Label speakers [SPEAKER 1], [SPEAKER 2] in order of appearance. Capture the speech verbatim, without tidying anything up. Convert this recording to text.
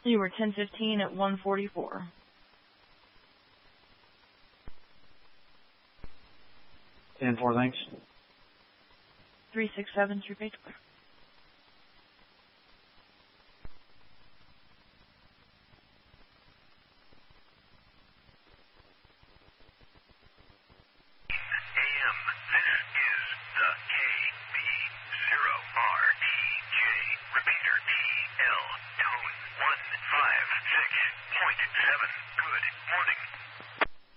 [SPEAKER 1] You were ten fifteen at one forty-four.
[SPEAKER 2] ten four, thanks.
[SPEAKER 1] three six seven, true page clear.